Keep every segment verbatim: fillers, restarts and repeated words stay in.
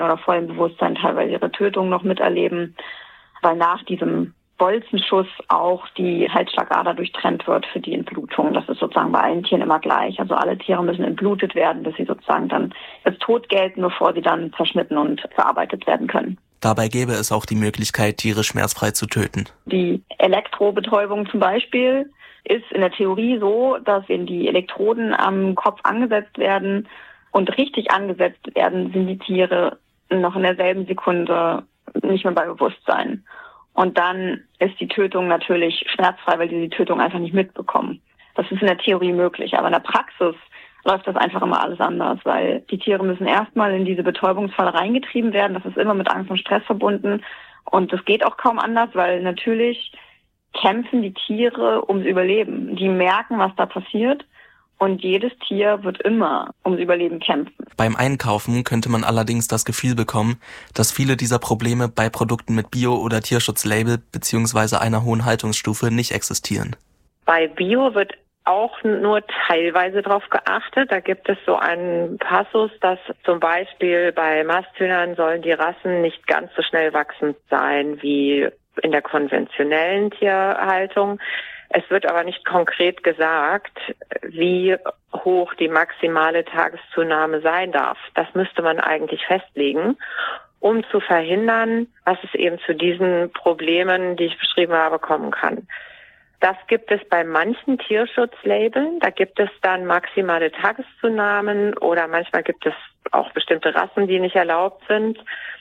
oder vollem Bewusstsein teilweise ihre Tötung noch miterleben, weil nach diesem Bolzenschuss auch die Halsschlagader durchtrennt wird für die Entblutung. Das ist sozusagen bei allen Tieren immer gleich. Also alle Tiere müssen entblutet werden, bis sie sozusagen dann als tot gelten, bevor sie dann zerschnitten und verarbeitet werden können. Dabei gäbe es auch die Möglichkeit, Tiere schmerzfrei zu töten. Die Elektrobetäubung zum Beispiel ist in der Theorie so, dass wenn die Elektroden am Kopf angesetzt werden und richtig angesetzt werden, sind die Tiere noch in derselben Sekunde nicht mehr bei Bewusstsein. Und dann ist die Tötung natürlich schmerzfrei, weil die die Tötung einfach nicht mitbekommen. Das ist in der Theorie möglich, aber in der Praxis läuft das einfach immer alles anders, weil die Tiere müssen erstmal in diese Betäubungsfalle reingetrieben werden. Das ist immer mit Angst und Stress verbunden und das geht auch kaum anders, weil natürlich kämpfen die Tiere ums Überleben. Die merken, was da passiert und jedes Tier wird immer ums Überleben kämpfen. Beim Einkaufen könnte man allerdings das Gefühl bekommen, dass viele dieser Probleme bei Produkten mit Bio- oder Tierschutzlabel bzw. einer hohen Haltungsstufe nicht existieren. Bei Bio wird auch nur teilweise darauf geachtet. Da gibt es so einen Passus, dass zum Beispiel bei Masthühnern sollen die Rassen nicht ganz so schnell wachsend sein wie in der konventionellen Tierhaltung. Es wird aber nicht konkret gesagt, wie hoch die maximale Tageszunahme sein darf. Das müsste man eigentlich festlegen, um zu verhindern, dass es eben zu diesen Problemen, die ich beschrieben habe, kommen kann. Das gibt es bei manchen Tierschutzlabeln. Da gibt es dann maximale Tageszunahmen oder manchmal gibt es auch bestimmte Rassen, die nicht erlaubt sind.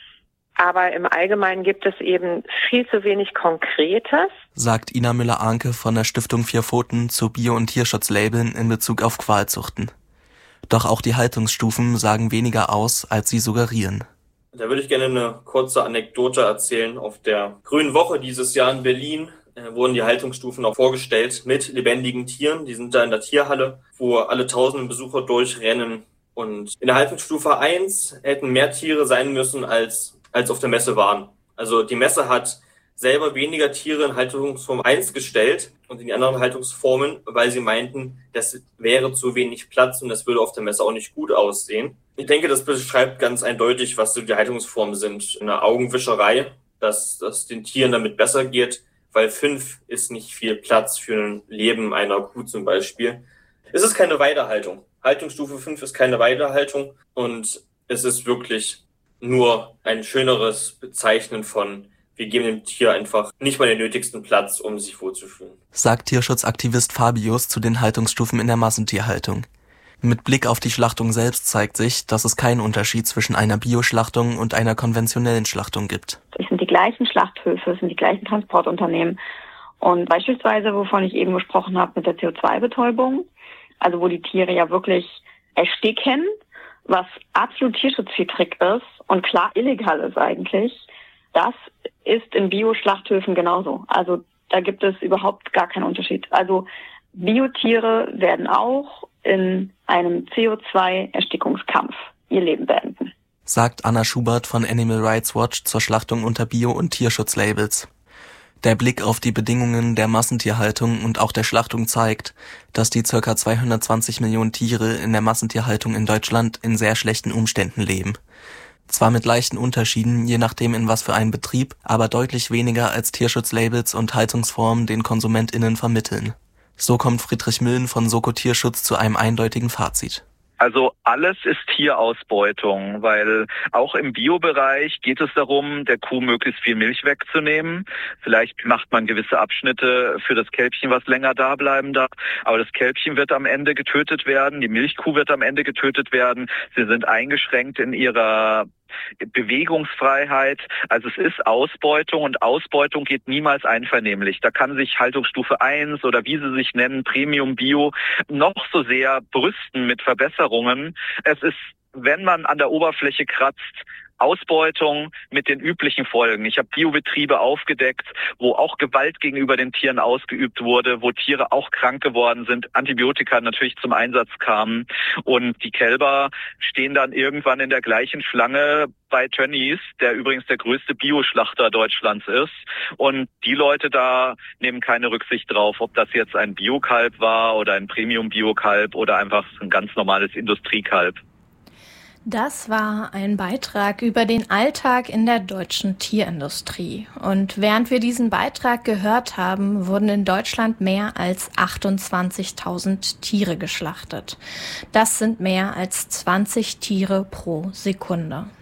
Aber im Allgemeinen gibt es eben viel zu wenig Konkretes, sagt Ina Müller-Arnke von der Stiftung Vier Pfoten zu Bio- und Tierschutzlabeln in Bezug auf Qualzuchten. Doch auch die Haltungsstufen sagen weniger aus, als sie suggerieren. Da würde ich gerne eine kurze Anekdote erzählen. Auf der Grünen Woche dieses Jahr in Berlin äh, wurden die Haltungsstufen auch vorgestellt mit lebendigen Tieren. Die sind da in der Tierhalle, wo alle tausenden Besucher durchrennen. Und in der Haltungsstufe eins hätten mehr Tiere sein müssen, als als auf der Messe waren. Also die Messe hat selber weniger Tiere in Haltungsform eins gestellt und in die anderen Haltungsformen, weil sie meinten, das wäre zu wenig Platz und das würde auf der Messe auch nicht gut aussehen. Ich denke, das beschreibt ganz eindeutig, was so die Haltungsformen sind. Eine Augenwischerei, dass das den Tieren damit besser geht, weil fünf ist nicht viel Platz für ein Leben einer Kuh zum Beispiel. Es ist keine Weidehaltung. Haltungsstufe fünf ist keine Weidehaltung und es ist wirklich nur ein schöneres Bezeichnen von, wir geben dem Tier einfach nicht mal den nötigsten Platz, um sich wohlzufühlen. Sagt Tierschutzaktivist Fabius zu den Haltungsstufen in der Massentierhaltung. Mit Blick auf die Schlachtung selbst zeigt sich, dass es keinen Unterschied zwischen einer Bioschlachtung und einer konventionellen Schlachtung gibt. Es sind die gleichen Schlachthöfe, es sind die gleichen Transportunternehmen. Und beispielsweise, wovon ich eben gesprochen habe, mit der C O zwei Betäubung, also wo die Tiere ja wirklich ersticken, was absolut tierschutzwidrig ist und klar illegal ist eigentlich, das ist in Bio-Schlachthöfen genauso. Also da gibt es überhaupt gar keinen Unterschied. Also Biotiere werden auch in einem C O zwei Erstickungskampf ihr Leben beenden. Sagt Anna Schubert von Animal Rights Watch zur Schlachtung unter Bio- und Tierschutzlabels. Der Blick auf die Bedingungen der Massentierhaltung und auch der Schlachtung zeigt, dass die ca. zweihundertzwanzig Millionen Tiere in der Massentierhaltung in Deutschland in sehr schlechten Umständen leben. Zwar mit leichten Unterschieden, je nachdem in was für einen Betrieb, aber deutlich weniger als Tierschutzlabels und Haltungsformen den KonsumentInnen vermitteln. So kommt Friedrich Millen von Soko Tierschutz zu einem eindeutigen Fazit. Also alles ist Tierausbeutung, weil auch im Biobereich geht es darum, der Kuh möglichst viel Milch wegzunehmen. Vielleicht macht man gewisse Abschnitte für das Kälbchen, was länger da bleiben darf. Aber das Kälbchen wird am Ende getötet werden, die Milchkuh wird am Ende getötet werden. Sie sind eingeschränkt in ihrer Bewegungsfreiheit. Also es ist Ausbeutung und Ausbeutung geht niemals einvernehmlich. Da kann sich Haltungsstufe eins oder wie sie sich nennen, Premium Bio, noch so sehr brüsten mit Verbesserungen. Es ist, wenn man an der Oberfläche kratzt, Ausbeutung mit den üblichen Folgen. Ich habe Biobetriebe aufgedeckt, wo auch Gewalt gegenüber den Tieren ausgeübt wurde, wo Tiere auch krank geworden sind, Antibiotika natürlich zum Einsatz kamen und die Kälber stehen dann irgendwann in der gleichen Schlange bei Tönnies, der übrigens der größte Bioschlachter Deutschlands ist. Und die Leute da nehmen keine Rücksicht drauf, ob das jetzt ein Biokalb war oder ein Premium-Biokalb oder einfach ein ganz normales Industriekalb. Das war ein Beitrag über den Alltag in der deutschen Tierindustrie. Und während wir diesen Beitrag gehört haben, wurden in Deutschland mehr als achtundzwanzigtausend Tiere geschlachtet. Das sind mehr als zwanzig Tiere pro Sekunde.